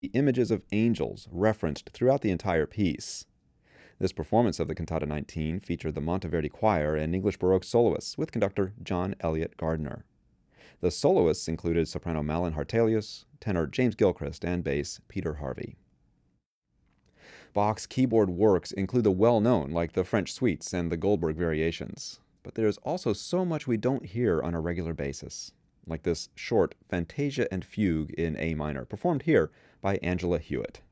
the images of angels referenced throughout the entire piece. This performance of the Cantata 19 featured the Monteverdi Choir and English Baroque soloists with conductor John Elliott Gardner. The soloists included soprano Malin Hartelius, tenor James Gilchrist, and bass Peter Harvey. Bach's keyboard works include the well-known, like the French suites and the Goldberg variations. But there's also so much we don't hear on a regular basis, like this short Fantasia and Fugue in A minor, performed here by Angela Hewitt.